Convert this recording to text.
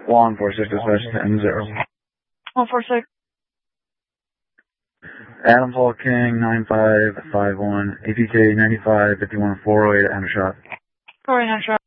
146 dispatch to M0. 146. Adam Paul King, 9551, APK 9551 408 Amshot. 408 Amshot.